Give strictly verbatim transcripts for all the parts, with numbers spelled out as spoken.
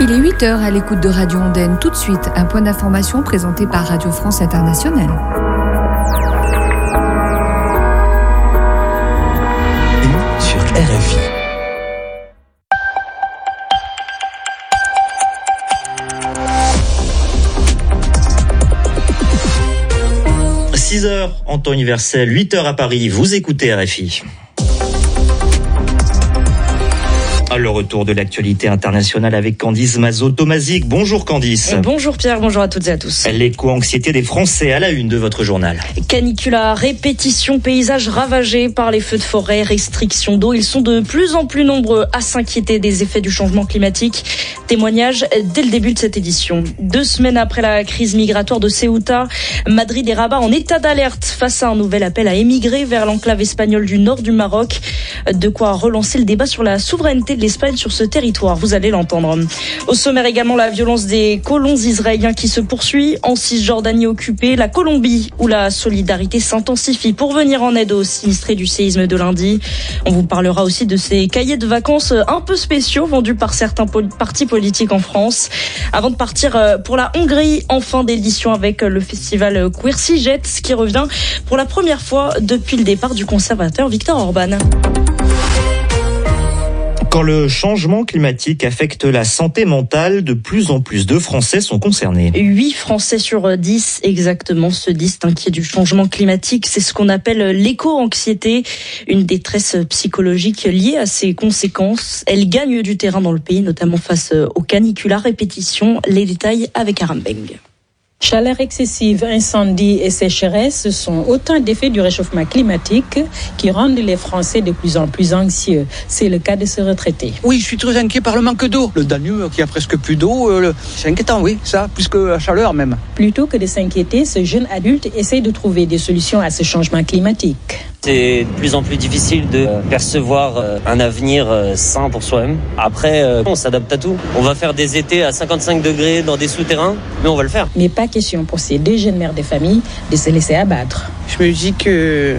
Il est huit heures à l'écoute de Radio Ondaine. Tout de suite, un point d'information présenté par Radio France Internationale. Et sur R F I. six heures en temps universel, huit heures à Paris. Vous écoutez R F I. Le retour de l'actualité internationale avec Candice Mazot-Tomazic. Bonjour Candice. Bonjour Pierre, bonjour à toutes et à tous. L'éco-anxiété des Français à la une de votre journal. Canicula, répétition, paysages ravagés par les feux de forêt, restrictions d'eau. Ils sont de plus en plus nombreux à s'inquiéter des effets du changement climatique. Témoignage dès le début de cette édition. Deux semaines après la crise migratoire de Ceuta, Madrid et Rabat en état d'alerte face à un nouvel appel à émigrer vers l'enclave espagnole du nord du Maroc. De quoi relancer le débat sur la souveraineté de l'Espagne sur ce territoire, vous allez l'entendre. Au sommaire également, la violence des colons israéliens qui se poursuit en Cisjordanie occupée, la Colombie où la solidarité s'intensifie pour venir en aide aux sinistrés du séisme de lundi. On vous parlera aussi de ces cahiers de vacances un peu spéciaux vendus par certains poli- partis politiques en France. Avant de partir pour la Hongrie en fin d'édition avec le festival Queerciget qui revient pour la première fois depuis le départ du conservateur Viktor Orban. Quand le changement climatique affecte la santé mentale, de plus en plus de Français sont concernés. huit Français sur dix exactement se disent inquiets du changement climatique. C'est ce qu'on appelle l'éco-anxiété, une détresse psychologique liée à ses conséquences. Elle gagne du terrain dans le pays, notamment face aux canicules à répétition. Les détails avec Aram Beng. Chaleur excessive, incendies et sécheresse sont autant d'effets du réchauffement climatique qui rendent les Français de plus en plus anxieux. C'est le cas de ce retraité. Oui, je suis très inquiet par le manque d'eau. Le Danube qui a presque plus d'eau, euh, le... c'est inquiétant, oui, ça, plus que la chaleur même. Plutôt que de s'inquiéter, ce jeune adulte essaye de trouver des solutions à ce changement climatique. C'est de plus en plus difficile de percevoir un avenir sain pour soi-même. Après, on s'adapte à tout. On va faire des étés à cinquante-cinq degrés dans des souterrains, mais on va le faire. Mais pas question pour ces deux jeunes mères de famille de se laisser abattre. Je me dis que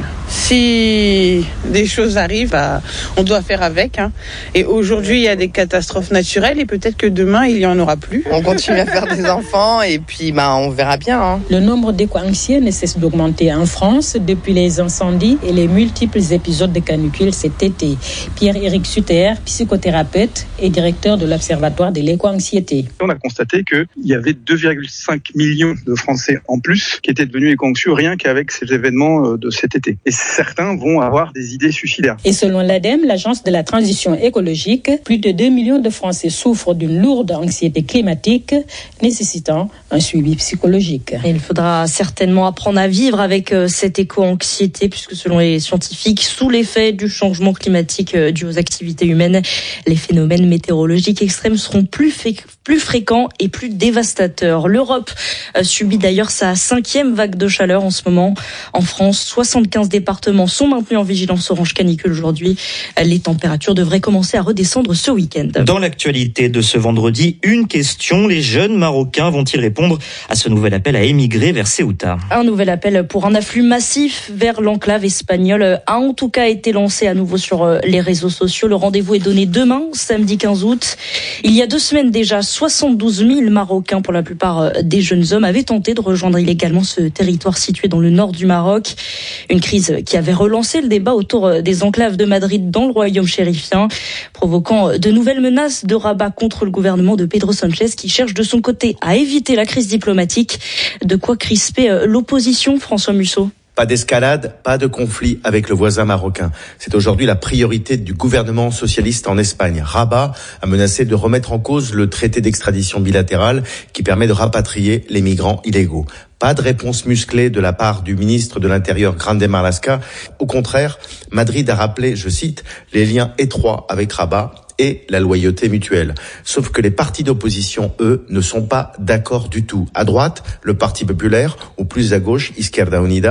si des choses arrivent, bah, on doit faire avec. Hein. Et aujourd'hui, il y a des catastrophes naturelles et peut-être que demain, il n'y en aura plus. On continue à faire des enfants et puis bah, on verra bien. Hein. Le nombre d'éco-anxieux ne cesse d'augmenter en France depuis les incendies et les multiples épisodes de canicule cet été. Pierre-Éric Sutter, psychothérapeute et directeur de l'Observatoire de l'éco-anxiété. On a constaté qu'il y avait deux virgule cinq millions de Français en plus qui étaient devenus éco-anxieux rien qu'avec ces événements de cet été. Et certains vont avoir des idées suicidaires. Et selon l'ADEME, l'agence de la transition écologique, plus de deux millions de Français souffrent d'une lourde anxiété climatique nécessitant un suivi psychologique. Et il faudra certainement apprendre à vivre avec cette éco-anxiété puisque selon les scientifiques, sous l'effet du changement climatique dû aux activités humaines, les phénomènes météorologiques extrêmes seront plus, fait, plus fréquents et plus dévastateurs. L'Europe subit d'ailleurs sa cinquième vague de chaleur en ce moment. En France, soixante-quinze départements sont maintenus en vigilance orange canicule aujourd'hui. Les températures devraient commencer à redescendre ce week-end. Dans l'actualité de ce vendredi, une question. Les jeunes Marocains vont-ils répondre à ce nouvel appel à émigrer vers Ceuta ? Un nouvel appel pour un afflux massif vers l'enclave espagnole a en tout cas été lancé à nouveau sur les réseaux sociaux. Le rendez-vous est donné demain, samedi quinze août. Il y a deux semaines déjà, soixante-douze mille Marocains, pour la plupart des jeunes hommes, avaient tenté de rejoindre illégalement ce territoire situé dans le nord du Maroc. Une crise qui avait relancé le débat autour des enclaves de Madrid dans le royaume chérifien, provoquant de nouvelles menaces de Rabat contre le gouvernement de Pedro Sánchez qui cherche de son côté à éviter la crise diplomatique. De quoi crisper l'opposition, François Musso. Pas d'escalade, pas de conflit avec le voisin marocain. C'est aujourd'hui la priorité du gouvernement socialiste en Espagne. Rabat a menacé de remettre en cause le traité d'extradition bilatérale qui permet de rapatrier les migrants illégaux. Pas de réponse musclée de la part du ministre de l'Intérieur, Grande Marlaska. Au contraire, Madrid a rappelé, je cite, les liens étroits avec Rabat et la loyauté mutuelle. Sauf que les partis d'opposition, eux, ne sont pas d'accord du tout. À droite, le Parti populaire, ou plus à gauche, Izquierda Unida,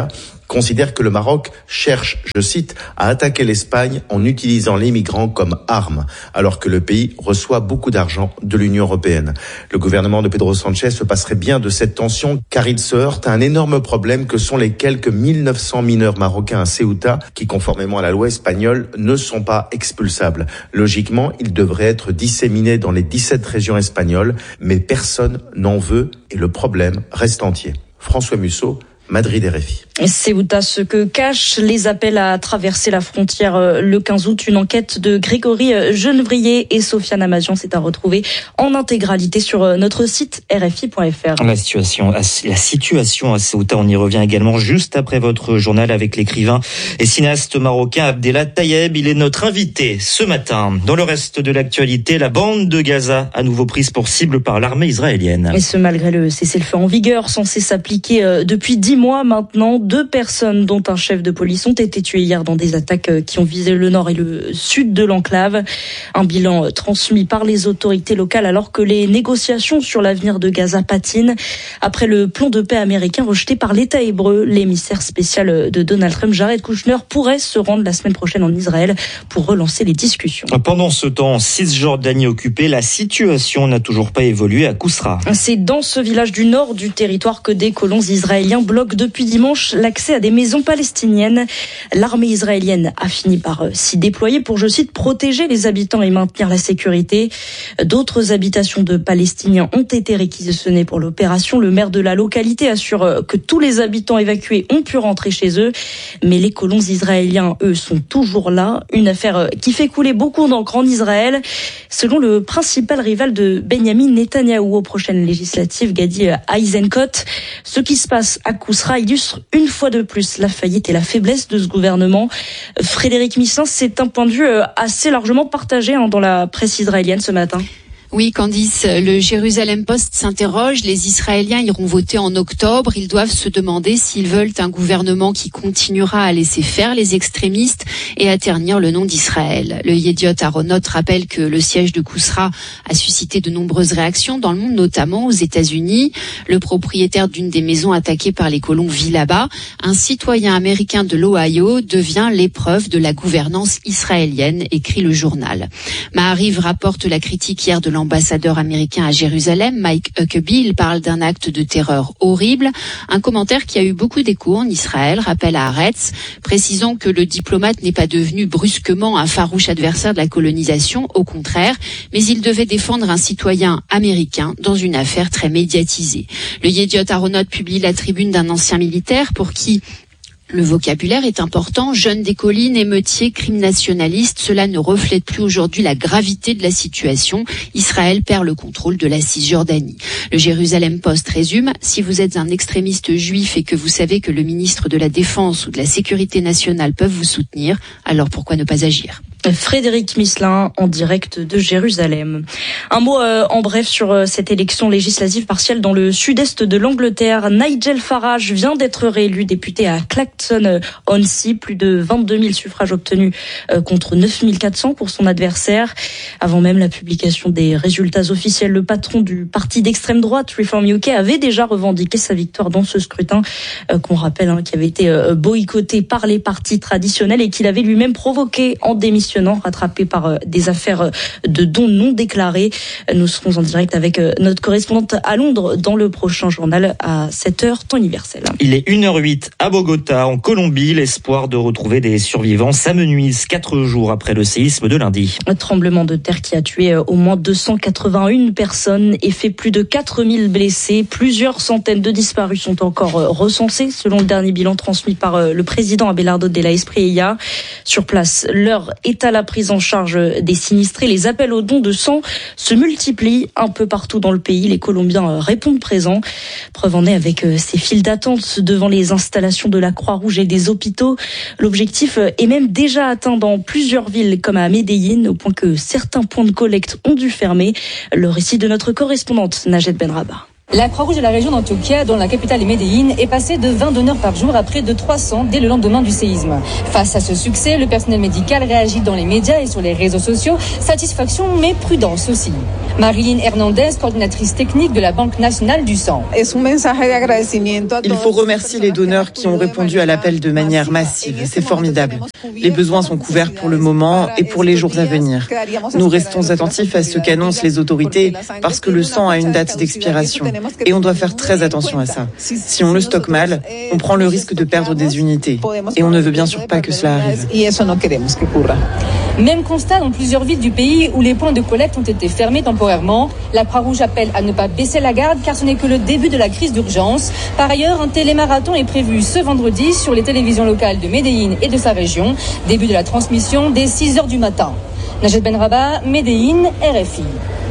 considère que le Maroc cherche, je cite, à attaquer l'Espagne en utilisant les migrants comme arme, alors que le pays reçoit beaucoup d'argent de l'Union européenne. Le gouvernement de Pedro Sanchez se passerait bien de cette tension car il se heurte à un énorme problème que sont les quelques mille neuf cents mineurs marocains à Ceuta qui, conformément à la loi espagnole, ne sont pas expulsables. Logiquement, ils devraient être disséminés dans les dix-sept régions espagnoles, mais personne n'en veut et le problème reste entier. François Musso, Madrid R F I. Ceuta, ce que cachent les appels à traverser la frontière le quinze août. Une enquête de Grégory Genevrier et Sofiane Amazian s'est à retrouver en intégralité sur notre site R F I point F R. La situation, la situation à Ceuta, on y revient également juste après votre journal avec l'écrivain et cinéaste marocain Abdellah Tayeb. Il est notre invité ce matin. Dans le reste de l'actualité, la bande de Gaza à nouveau prise pour cible par l'armée israélienne. Et ce malgré le cessez-le-feu en vigueur censé s'appliquer depuis dix mois maintenant. Deux personnes, dont un chef de police, ont été tuées hier dans des attaques qui ont visé le nord et le sud de l'enclave. Un bilan transmis par les autorités locales alors que les négociations sur l'avenir de Gaza patinent. Après le plan de paix américain rejeté par l'État hébreu, l'émissaire spécial de Donald Trump, Jared Kushner, pourrait se rendre la semaine prochaine en Israël pour relancer les discussions. Pendant ce temps, en Cisjordanie occupée, la situation n'a toujours pas évolué à Kousra. C'est dans ce village du nord du territoire que des colons israéliens bloquent depuis dimanche l'accès à des maisons palestiniennes. L'armée israélienne a fini par s'y déployer pour, je cite, protéger les habitants et maintenir la sécurité. D'autres habitations de Palestiniens ont été réquisitionnées pour l'opération. Le maire de la localité assure que tous les habitants évacués ont pu rentrer chez eux. Mais les colons israéliens, eux, sont toujours là. Une affaire qui fait couler beaucoup d'encre en Israël. Selon le principal rival de Benyamin Netanyahou aux prochaines législatives, Gadi Eisenkot, ce qui se passe à Kousra illustre une fois de plus la faillite et la faiblesse de ce gouvernement. Frédéric Missin, c'est un point de vue assez largement partagé dans la presse israélienne ce matin. Oui, Candice, le Jérusalem Post s'interroge. Les Israéliens iront voter en octobre. Ils doivent se demander s'ils veulent un gouvernement qui continuera à laisser faire les extrémistes et à ternir le nom d'Israël. Le Yediot Aharonot rappelle que le siège de Kousra a suscité de nombreuses réactions dans le monde, notamment aux États-Unis. Le propriétaire d'une des maisons attaquées par les colons vit là-bas. Un citoyen américain de l'Ohio devient l'épreuve de la gouvernance israélienne, écrit le journal. Maariv rapporte la critique hier de l'ambassadeur L'ambassadeur américain à Jérusalem, Mike Huckabee, il parle d'un acte de terreur horrible. Un commentaire qui a eu beaucoup d'écho en Israël, rappelle à Haaretz, précisant que le diplomate n'est pas devenu brusquement un farouche adversaire de la colonisation, au contraire, mais il devait défendre un citoyen américain dans une affaire très médiatisée. Le Yediot Aharonot publie la tribune d'un ancien militaire pour qui le vocabulaire est important. Jeunes des collines, émeutiers, crimes nationalistes, cela ne reflète plus aujourd'hui la gravité de la situation. Israël perd le contrôle de la Cisjordanie. Le Jérusalem Post résume, si vous êtes un extrémiste juif et que vous savez que le ministre de la Défense ou de la Sécurité nationale peuvent vous soutenir, alors pourquoi ne pas agir ? Frédéric Misselin en direct de Jérusalem. Un mot euh, en bref sur euh, cette élection législative partielle dans le sud-est de l'Angleterre. Nigel Farage vient d'être réélu député à Clacton-on-Sea. Plus de vingt-deux mille suffrages obtenus euh, contre neuf mille quatre cents pour son adversaire. Avant même la publication des résultats officiels, le patron du parti d'extrême droite Reform U K avait déjà revendiqué sa victoire dans ce scrutin euh, qu'on rappelle hein, qui avait été euh, boycotté par les partis traditionnels et qu'il avait lui-même provoqué en démission, rattrapé par des affaires de dons non déclarés. Nous serons en direct avec notre correspondante à Londres dans le prochain journal à sept heures, temps universel. Il est une heure huit à Bogota, en Colombie. L'espoir de retrouver des survivants s'amenuise quatre jours après le séisme de lundi. Un tremblement de terre qui a tué au moins deux cent quatre-vingt-une personnes et fait plus de quatre mille blessés. Plusieurs centaines de disparus sont encore recensés, selon le dernier bilan transmis par le président Abelardo de la Espriella. Sur place, l'heure est à la prise en charge des sinistrés. Les appels aux dons de sang se multiplient un peu partout dans le pays. Les Colombiens répondent présents. Preuve en est avec ces files d'attente devant les installations de la Croix-Rouge et des hôpitaux. L'objectif est même déjà atteint dans plusieurs villes comme à Medellín, au point que certains points de collecte ont dû fermer. Le récit de notre correspondante Najed Benraba. La Croix-Rouge de la région d'Antioquia, dont la capitale est Medellín, est passée de vingt donneurs par jour à près de trois cents dès le lendemain du séisme. Face à ce succès, le personnel médical réagit dans les médias et sur les réseaux sociaux. Satisfaction, mais prudence aussi. Marilyn Hernandez, coordinatrice technique de la Banque nationale du sang. Il faut remercier les donneurs qui ont répondu à l'appel de manière massive. C'est formidable. Les besoins sont couverts pour le moment et pour les jours à venir. Nous restons attentifs à ce qu'annoncent les autorités parce que le sang a une date d'expiration. Et on doit faire très attention à ça. Si on le stocke mal, on prend le risque de perdre des unités. Et on ne veut bien sûr pas que cela arrive. Même constat dans plusieurs villes du pays où les points de collecte ont été fermés temporairement. La Croix-Rouge appelle à ne pas baisser la garde car ce n'est que le début de la crise d'urgence. Par ailleurs, un télémarathon est prévu ce vendredi sur les télévisions locales de Medellín et de sa région. Début de la transmission dès six heures du matin. Najat Benraba, Medellín, R F I.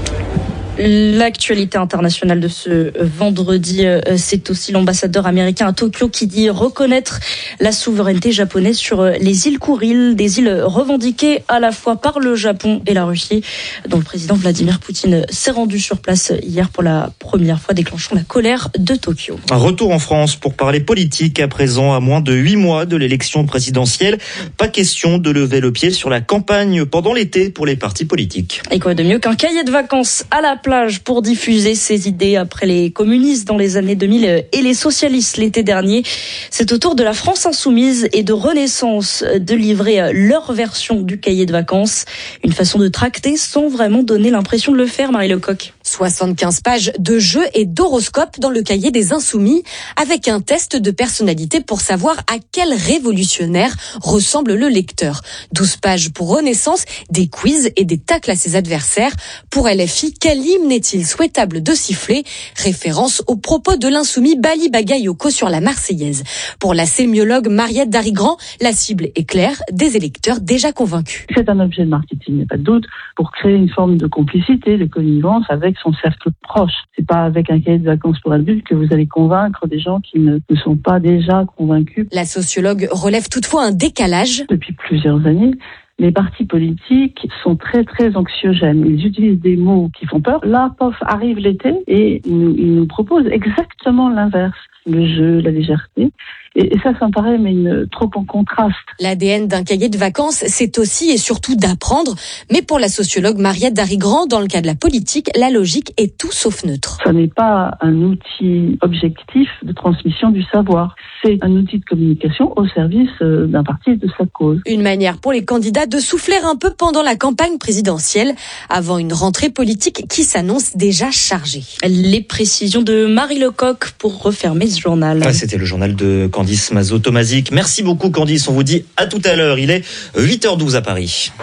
L'actualité internationale de ce vendredi, c'est aussi l'ambassadeur américain à Tokyo qui dit reconnaître la souveraineté japonaise sur les îles Kouril, des îles revendiquées à la fois par le Japon et la Russie, dont le président Vladimir Poutine s'est rendu sur place hier pour la première fois, déclenchant la colère de Tokyo. Un retour en France pour parler politique à présent, à moins de huit mois de l'élection présidentielle. Pas question de lever le pied sur la campagne pendant l'été pour les partis politiques. Et quoi de mieux qu'un cahier de vacances à la plage pour diffuser ses idées après les communistes dans les années deux mille et les socialistes l'été dernier. C'est au tour de la France Insoumise et de Renaissance de livrer leur version du cahier de vacances. Une façon de tracter sans vraiment donner l'impression de le faire, Marie Lecoq. soixante-quinze pages de jeux et d'horoscopes dans le cahier des Insoumis, avec un test de personnalité pour savoir à quel révolutionnaire ressemble le lecteur. douze pages pour Renaissance, des quiz et des tacles à ses adversaires. Pour L F I, quel hymne est-il souhaitable de siffler? Référence aux propos de l'insoumis Bali Bagayoko sur la Marseillaise. Pour la sémiologue Mariette Darigrand, la cible est claire, des électeurs déjà convaincus. C'est un objet de marketing, il n'y a pas de doute, pour créer une forme de complicité, de connivence avec son cercle proche. C'est pas avec un cahier de vacances pour adultes que vous allez convaincre des gens qui ne, ne sont pas déjà convaincus. La sociologue relève toutefois un décalage. Depuis plusieurs années, les partis politiques sont très très anxiogènes. Ils utilisent des mots qui font peur. Là, pof, arrive l'été et ils nous, ils nous proposent exactement l'inverse. Le jeu, la légèreté. Et, et ça, ça me paraît mais une, trop en contraste. L'A D N d'un cahier de vacances, c'est aussi et surtout d'apprendre. Mais pour la sociologue Mariette Darigrand, dans le cas de la politique, la logique est tout sauf neutre. Ça n'est pas un outil objectif de transmission du savoir. C'est un outil de communication au service d'un parti et de sa cause. Une manière pour les candidats de souffler un peu pendant la campagne présidentielle, avant une rentrée politique qui s'annonce déjà chargée. Les précisions de Marie Lecoq pour refermer ce journal. Ah, c'était le journal de Candice Mazot-Tomazic. Merci beaucoup Candice, on vous dit à tout à l'heure. Il est huit heures douze à Paris.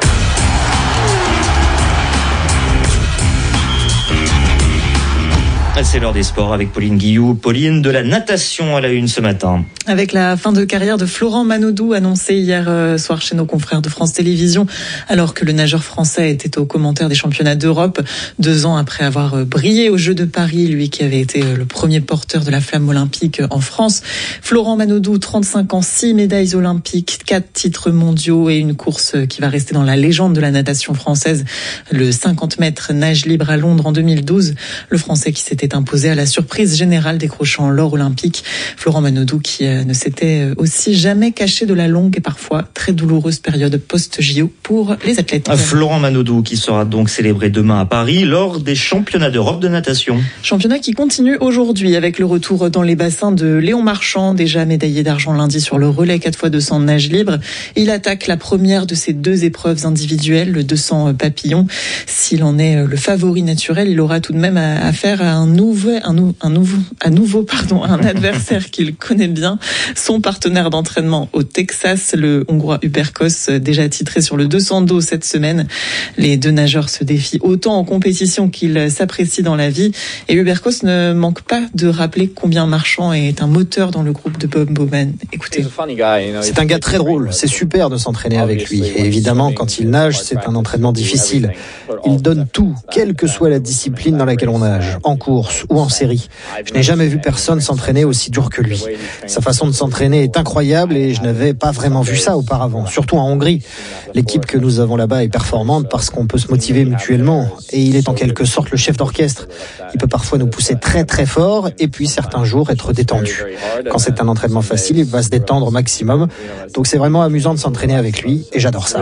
C'est l'heure des sports avec Pauline Guillou. Pauline, de la natation à la une ce matin. Avec la fin de carrière de Florent Manodou annoncée hier soir chez nos confrères de France Télévisions, alors que le nageur français était aux commentaires des championnats d'Europe, deux ans après avoir brillé aux Jeux de Paris, lui qui avait été le premier porteur de la flamme olympique en France. Florent Manodou, trente-cinq ans, six médailles olympiques, quatre titres mondiaux et une course qui va rester dans la légende de la natation française, le cinquante mètres nage libre à Londres en deux mille douze. Le Français qui s'était imposé à la surprise générale, décrochant l'or olympique. Florent Manodou qui ne s'était aussi jamais caché de la longue et parfois très douloureuse période post-J O pour les athlètes. Florent Manodou qui sera donc célébré demain à Paris lors des championnats d'Europe de natation. Championnat qui continue aujourd'hui avec le retour dans les bassins de Léon Marchand, déjà médaillé d'argent lundi sur le relais quatre fois deux cents nage libre. Il attaque la première de ces deux épreuves individuelles, le deux cents papillon. S'il en est le favori naturel, il aura tout de même affaire à un nouveau, un, nou, un nouveau, à nouveau, pardon, un adversaire qu'il connaît bien, son partenaire d'entraînement au Texas, le Hongrois Hubert Kos, déjà titré sur le deux cents dos cette semaine. Les deux nageurs se défient autant en compétition qu'ils s'apprécient dans la vie. Et Hubert Kos ne manque pas de rappeler combien Marchand est un moteur dans le groupe de Bob Bowman. Écoutez. C'est un gars très drôle. C'est super de s'entraîner avec lui. Et évidemment, quand il nage, c'est un entraînement difficile. Il donne tout, quelle que soit la discipline dans laquelle on nage. En course, course ou en série. Je n'ai jamais vu personne s'entraîner aussi dur que lui. Sa façon de s'entraîner est incroyable et je n'avais pas vraiment vu ça auparavant, surtout en Hongrie. L'équipe que nous avons là-bas est performante parce qu'on peut se motiver mutuellement et il est en quelque sorte le chef d'orchestre. Il peut parfois nous pousser très très fort et puis certains jours être détendu. Quand c'est un entraînement facile, il va se détendre au maximum. Donc c'est vraiment amusant de s'entraîner avec lui et j'adore ça.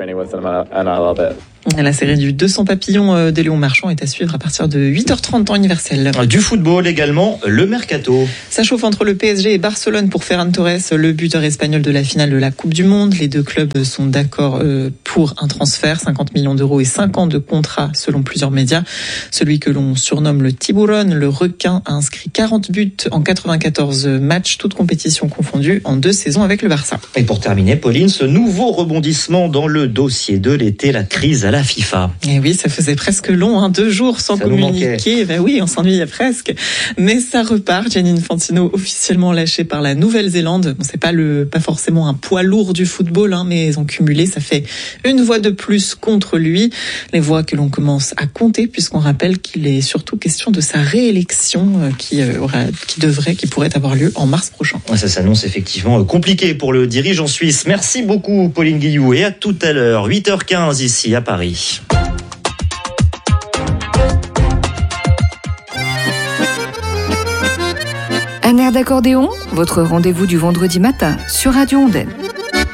La série du deux cents papillons de Léon Marchand est à suivre à partir de huit heures trente temps universel. Du football également, le mercato. Ça chauffe entre le P S G et Barcelone pour Ferran Torres, le buteur espagnol de la finale de la Coupe du Monde. Les deux clubs sont d'accord pour un transfert, cinquante millions d'euros et cinq ans de contrat selon plusieurs médias. Celui que l'on surnomme le Tiburon, le requin, a inscrit quarante buts en quatre-vingt-quatorze matchs, toutes compétitions confondues, en deux saisons avec le Barça. Et pour terminer, Pauline, ce nouveau rebondissement dans le dossier de l'été, la crise à la FIFA. Et oui, ça faisait presque long, hein, deux jours sans ça communiquer. Ben oui, on s'ennuyait presque. Mais ça repart. Gianni Infantino officiellement lâché par la Nouvelle-Zélande. Bon, c'est pas le, pas forcément un poids lourd du football, hein, mais ils ont cumulé. Ça fait une voix de plus contre lui. Les voix que l'on commence à compter, puisqu'on rappelle qu'il est surtout question de sa réélection, euh, qui euh, aura, qui devrait, qui pourrait avoir lieu en mars prochain. Ouais, ça s'annonce effectivement compliqué pour le dirigeant suisse. Merci beaucoup, Pauline Guillou, et à tout à l'heure, huit heures quinze ici à Paris. Un air d'accordéon, votre rendez-vous du vendredi matin sur Radio Ondenne.